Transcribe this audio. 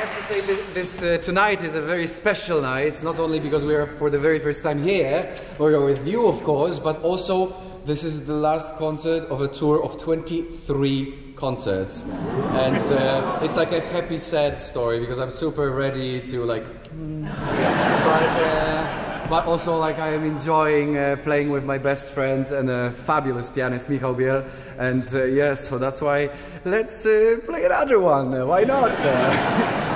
have to say this tonight is a very special night, not only because we are for the very first time here, we are with you of course, but also this is the last concert of a tour of 23 concerts. And it's like a happy, sad story because I'm super ready to like... But also like I am enjoying playing with my best friend and a fabulous pianist, Michał Biel. And yes, so that's why let's play another one. Why not?